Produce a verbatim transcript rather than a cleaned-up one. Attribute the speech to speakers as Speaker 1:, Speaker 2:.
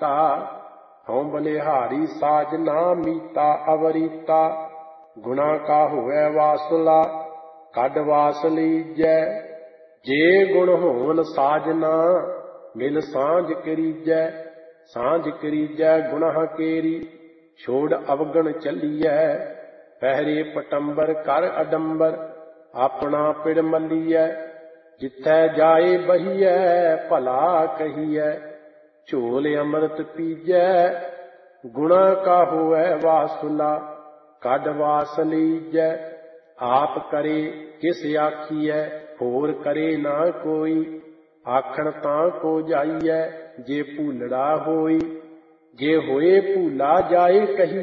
Speaker 1: ਕੀਤਾ। ਹਉ ਬਲਿਹਾਰੀ ਸਾਜਨਾ ਮੀਤਾ ਅਵਰੀਤਾ। ਗੁਣਾ ਕਾ ਹੋਵੈ ਵਾਸੁਲਾ ਕੱਢ ਵਾਸ ਲੀਜੈ। ਜੇ ਗੁਣ ਹੋਵਨ ਸਾਜਨਾ ਮਿਲ ਸਾਂਝ ਕਰੀਜੈ। ਸਾਂਝ ਕਰੀਜੈ ਗੁਣਾਂ ਕੇਰੀ ਛੋੜ ਅਵਗਣ ਚੱਲੀਐ। ਪਹਿਰੇ ਪਟੰਬਰ ਕਰ ਅਡੰਬਰ ਆਪਣਾ ਪਿੜ ਮੱਲੀਐ। ਜਿੱਥੈ ਜਾਏ ਬਹੀਐ ਭਲਾ ਕਹੀਐ। ਝੋਲ ਅੰਮ੍ਰਿਤ ਪੀਜੈ ਗੁਣਾ ਕਾ ਹੋਵੈ ਵਾਸੁਲਾ ਕੱਢ ਵਾਸ ਲੀਜੈ। ਆਪ ਕਰੇ ਕਿਸ ਆਖੀਐ ਹੋਰ ਕਰੇ ਨਾ ਕੋਈ। ਆਖਣ ਤਾਂ ਕੋ ਜਾਈਐ ਜੇ ਭੂਲੜਾ ਹੋਈ। ਜੇ ਹੋਏ ਭੂਲਾ ਜਾਏ ਕਹੀਐ